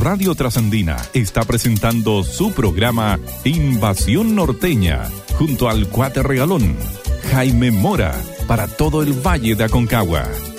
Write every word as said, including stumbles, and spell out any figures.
Radio Trasandina está presentando su programa Invasión Norteña, junto al Cuate Regalón, Jaime Mora, para todo el Valle de Aconcagua.